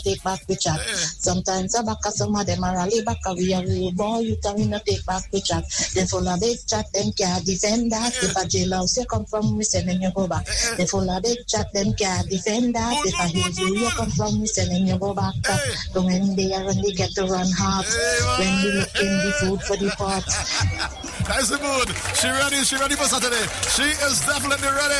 take back the chat. Sometimes I back some of them are rally back we are real boy, you can not take back the chat. They full of big chat, them can't defend us. If a jailhouse you come from, we sending you go back. They full of big chat, them can't defend us. If a hills you come from, we sending you go back. So when they get to run hard, when we looking the food for the pot. That's the mood. She ready for Saturday. She is definitely ready.